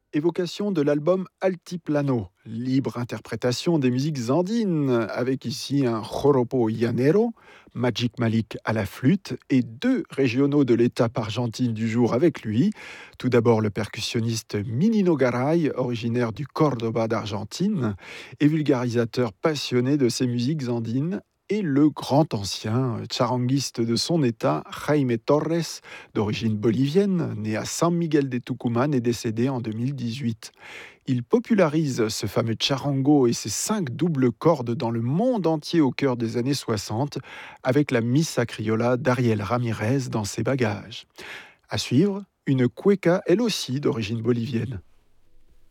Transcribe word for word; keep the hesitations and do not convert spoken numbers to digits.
Évocation de l'album Altiplano, libre interprétation des musiques andines, avec ici un joropo llanero, Magic Malik à la flûte et deux régionaux de l'étape argentine du jour avec lui. Tout d'abord le percussionniste Minino Garay, originaire du Cordoba d'Argentine et vulgarisateur passionné de ces musiques andines, et le grand ancien charanguiste de son état, Jaime Torres, d'origine bolivienne, né à San Miguel de Tucumán et décédé en deux mille dix-huit. Il popularise ce fameux charango et ses cinq doubles cordes dans le monde entier au cœur des années soixante, avec la Missa Criolla d'Ariel Ramirez dans ses bagages. À suivre, une cueca, elle aussi d'origine bolivienne.